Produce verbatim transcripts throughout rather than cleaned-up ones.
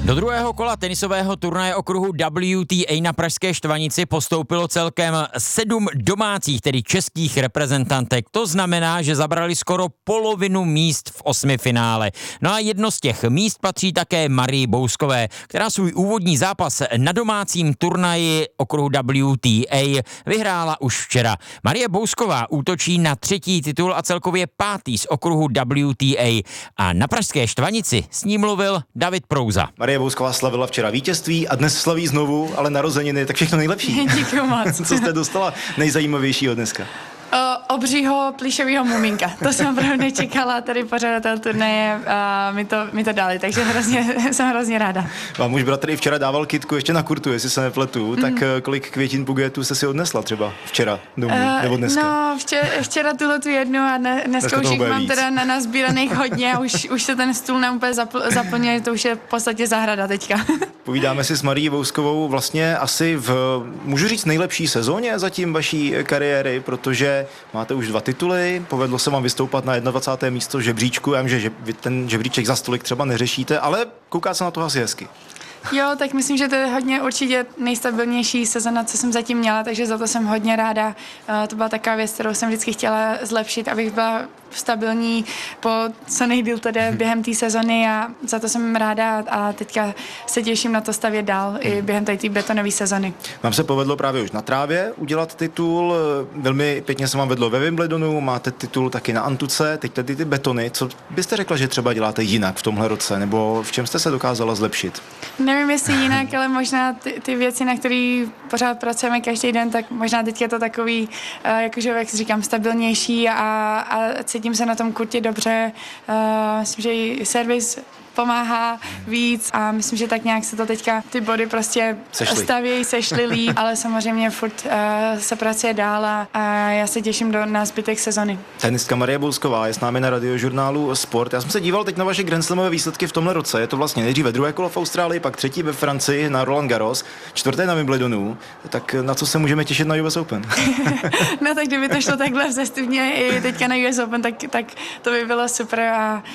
Do druhého kola tenisového turnaje okruhu W T A na pražské Štvanici postoupilo celkem sedm domácích, tedy českých reprezentantek. To znamená, že zabrali skoro polovinu míst v osmifinále. No a jedno z těch míst patří také Marii Bouskové, která svůj úvodní zápas na domácím turnaji okruhu W T A vyhrála už včera. Marie Bousková útočí na třetí titul a celkově pátý z okruhu W T A. A na pražské Štvanici s ní mluvil David Prouza. Marie Bousková slavila včera vítězství a dnes slaví znovu, ale narozeniny, tak všechno nejlepší. Díky moc. Co jste dostala nejzajímavějšího dneska? O, obřího plíšového muminka. To jsem opravdu nečekala, tady pořadatel turnaje a mi to, mi to dali, takže hrozně, jsem hrozně ráda. Vám už bratr i včera dával kytku ještě na kurtu, jestli se nepletu, mm. tak kolik květin bugetů jste si odnesla třeba včera domů, uh, nebo dneska? No, včera, včera tuhle tu jednu a ne, dneska už jich mám víc. Teda na nás sbíraných hodně a už, už se ten stůl nám úplně zapl, zaplňuje, to už je v podstatě zahrada teďka. Povídáme si s Marií Bouskovou vlastně asi v, můžu říct, nejlepší sezóně zatím vaší kariéry, protože máte už dva tituly, povedlo se vám vystoupat na dvacátém prvním místo žebříčku, já vím, že vy ten žebříček za stolik třeba neřešíte, ale kouká se na to asi hezky. Jo, tak myslím, že to je hodně určitě nejstabilnější sezona, co jsem zatím měla, takže za to jsem hodně ráda. Uh, to byla taková věc, kterou jsem vždycky chtěla zlepšit, abych byla stabilní po co nejdýl tedy během té sezony a za to jsem ráda a teďka se těším na to stavět dál hmm. i během té betonové sezony. Vám se povedlo právě už na trávě udělat titul, velmi pěkně se vám vedlo ve Wimbledonu, máte titul taky na antuce, teď tady ty betony, co byste řekla, že třeba děláte jinak v tomhle roce, nebo v čem jste se dokázala zlepšit? Nevím, jestli jinak, ale možná ty, ty věci, na které pořád pracujeme každý den, tak možná teď je to takový, uh, jakože, jak si říkám, stabilnější a, a cítím se na tom kurtě dobře. Uh, myslím, že i servis pomáhá víc a myslím, že tak nějak se to teďka ty body prostě sešli. stavějí, sešly líp, ale samozřejmě furt uh, se pracuje dál a, a já se těším do, na zbytek sezony. Tenistka Marie Bousková je s námi na radiožurnálu Sport. Já jsem se díval teď na vaše Grand Slamové výsledky v tomhle roce. Je to vlastně nejdříve druhé kolo v Austrálii, pak třetí ve Francii na Roland Garros, čtvrté na Wimbledonu. Tak na co se můžeme těšit na U S Open? No tak kdyby to šlo takhle vzestupně i teďka na U S Open, tak, tak to by bylo super a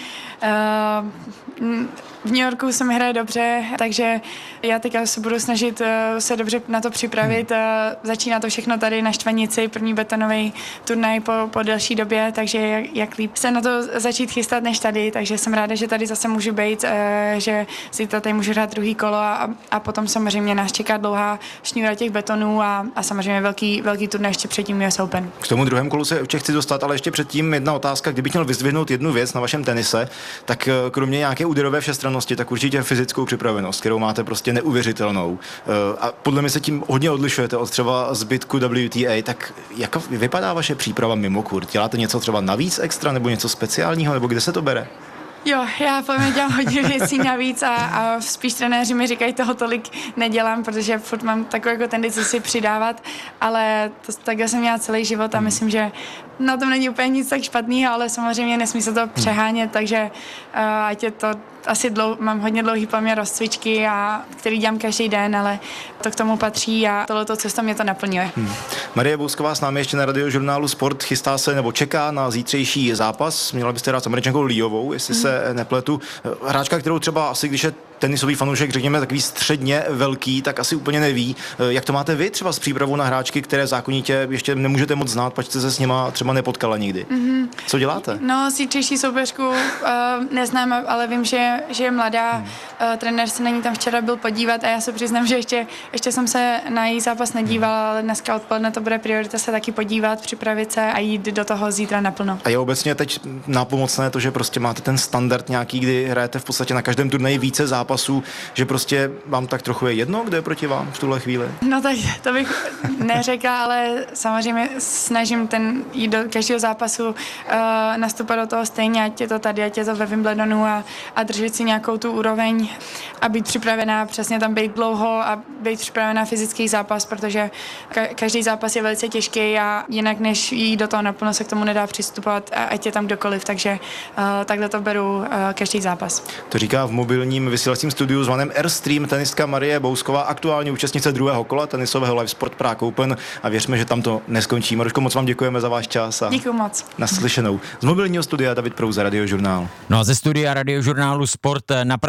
uh, v New Yorku se mi hraje dobře, takže já teďka se budu snažit se dobře na to připravit. Hmm. Začíná to všechno tady na Štvanici, první betonový turnaj po, po delší době, takže jak, jak líp se na to začít chystat než tady, takže jsem ráda, že tady zase můžu být, že si to tady můžu hrát druhý kolo a, a potom samozřejmě nás čeká dlouhá šňůra těch betonů a, a samozřejmě velký, velký turnaj ještě předtím U S Open. K tomu druhému kolu se určitě chci dostat, ale ještě předtím jedna otázka, kdybych měl vyzdvihnout jednu věc na vašem tenise, tak kromě nějaké úderové všestrannosti, tak určitě fyzickou připravenost, kterou máte prostě neuvěřitelnou. A podle mě se tím hodně odlišujete od třeba zbytku W T A, tak jak vypadá vaše příprava mimo kurt? Děláte něco třeba navíc extra nebo něco speciálního, nebo kde se to bere? Jo, já podle mě dělám hodně věcí navíc a, a spíš trenéři mi říkají, toho tolik nedělám, protože furt mám takovou jako tendenci si přidávat, ale to, takhle jsem měla celý život a myslím, že na tom není úplně nic tak špatného, ale samozřejmě nesmí se to přehánět, takže uh, ať je to asi dlou, mám hodně dlouhý poměr rozcvičky, a, který dělám každý den, ale to k tomu patří a tohleto cesto mě to naplňuje. Hmm. Marie Bousková s námi ještě na radiožurnálu Sport, chystá se nebo čeká na zítřejší zápas. Měla byste hrát s Američankou Liovou, jestli hmm. se nepletu. Hráčka, kterou třeba asi, když je tenisový fanoušek, řekněme, takový středně velký, tak asi úplně neví. Jak to máte vy třeba s přípravou na hráčky, které zákonitě ještě nemůžete moc znát, pač jste se s nima třeba nepotkala nikdy? Mm-hmm. Co děláte? No, zítřejší soupeřku uh, neznám, ale vím, že, že je mladá. Mm. Uh, trenér se na ní tam včera byl podívat a já se přiznám, že ještě, ještě jsem se na její zápas nedívala, ale dneska odpoledne to bude priorita se taky podívat, připravit se a jít do toho zítra naplno. A je obecně teď nápomocné to, že prostě máte ten standard nějaký, kdy hrajete v podstatě na každém turnaji více zápasů, Pasů, že prostě vám tak trochu je jedno, kdo je proti vám v tuhle chvíli? No tak to bych neřekla, ale samozřejmě snažím ten jít do každého zápasu, uh, nastupovat do toho stejně, ať je to tady, ať je to ve Wimbledonu a, a držet si nějakou tu úroveň a být připravená, přesně tam být dlouho a být připravená fyzický zápas, protože ka- každý zápas je velice těžký a jinak než jít do toho naplno se k tomu nedá přistupovat, ať je tam kdokoliv, takže uh, takhle to beru uh, každý zápas. To říká v mobilním vysílacím studiu zvaném Airstream tenistka Marie Bousková, aktuální účastnice druhého kola tenisového Live Sport Prague Open a věřme, že tam to neskončí. Maruško, moc vám děkujeme za váš čas a děkuju moc. Naslyšenou. Z mobilního studia David Prouza, Radiožurnál. No a ze studia Radiožurnálu Sport na pražských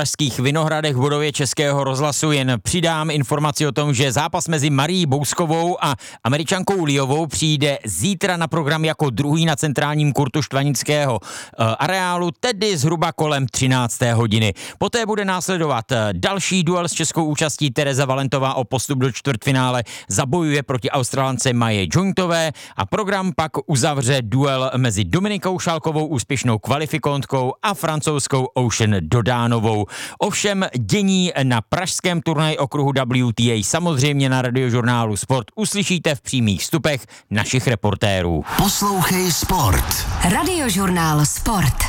Vinohradech v budově Českého rozhlasu. Jen přidám informaci o tom, že zápas mezi Marií Bouskovou a Američankou Liovou přijde zítra na program jako druhý na centrálním kurtu štvanického areálu, tedy zhruba kolem třinácté hodiny. Poté bude následovat další duel s českou účastí. Tereza Valentová o postup do čtvrtfinále zabojuje proti Australance Maje Jointové a program pak uzavře duel mezi Dominikou Šalkovou, úspěšnou kvalifikantkou, a francouzskou Ocean Dodánovou. Ovšem dění na pražském turnaji okruhu W T A samozřejmě na Radiožurnálu Sport uslyšíte v přímých vstupech našich reportérů. Poslouchej Sport. Radiožurnál Sport.